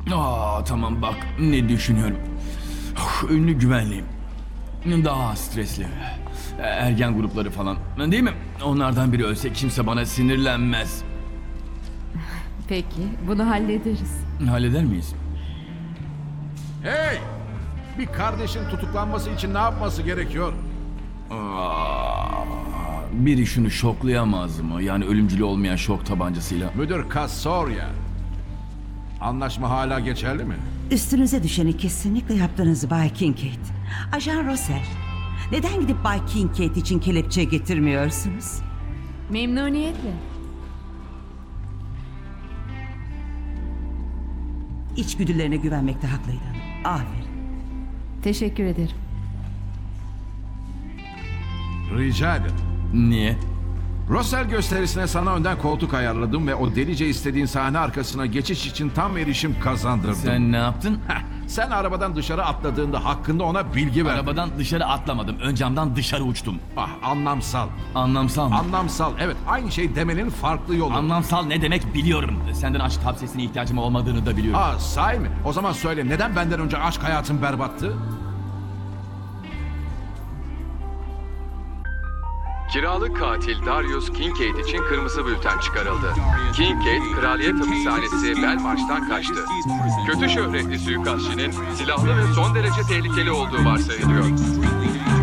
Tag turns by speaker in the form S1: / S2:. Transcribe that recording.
S1: Tamam bak ne düşünüyorum. Ünlü güvenliğim. Daha stresli. Ergen grupları falan. Değil mi? Onlardan biri ölse kimse bana sinirlenmez.
S2: Peki, bunu hallederiz.
S1: Halleder miyiz?
S3: Hey! Bir kardeşin tutuklanması için ne yapması gerekiyor?
S1: Biri şunu şoklayamaz mı? Yani ölümcül olmayan şok tabancasıyla.
S3: Müdür Casoria. Anlaşma hala geçerli mi?
S4: Üstünüze düşeni kesinlikle yaptınız Bay Kincaid. Ajan Russell, neden gidip Bay Kincaid için kelepçe getirmiyorsunuz?
S2: Memnuniyetle.
S4: İçgüdülerine güvenmekte haklıydın. Aferin.
S2: Teşekkür ederim.
S3: Rica ederim.
S1: Niye?
S3: Russell gösterisine sana önden koltuk ayarladım ve o delice istediğin sahne arkasına geçiş için tam erişim kazandırdım.
S1: Sen ne yaptın?
S3: Sen arabadan dışarı atladığında hakkında ona bilgi verdin.
S1: Arabadan dışarı atlamadım. Ön camdan dışarı uçtum.
S3: Anlamsal.
S1: Anlamsal mı?
S3: Anlamsal. Evet, aynı şey demenin farklı yolu.
S1: Anlamsal ne demek biliyorum. Senden aşk tavsiyesine ihtiyacım olmadığını da biliyorum.
S3: Sahi mi? O zaman söyle, neden benden önce aşk hayatın berbattı?
S5: Kiralık katil Darius Kincaid için kırmızı bülten çıkarıldı. Kincaid, Kraliyet Hapishanesi Belmarsh'tan kaçtı. Kötü şöhretli suikastçının silahlı ve son derece tehlikeli olduğu varsayılıyor.